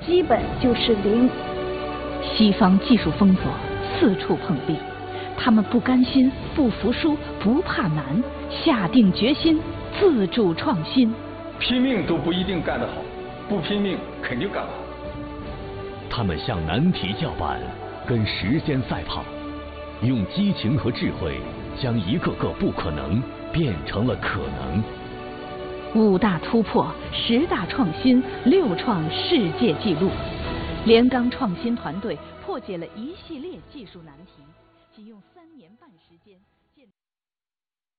基本就是零。 西方技术封锁，四处碰壁，他们不甘心、不服输、不怕难，下定决心自主创新。 拼命都不一定干得好，不拼命肯定干不好。 他们向难题叫板，跟时间赛跑，用激情和智慧将一个个不可能变成了可能。 5大突破，10大创新，6创世界纪录。连钢创新团队破解了一系列技术难题，仅用3年半时间。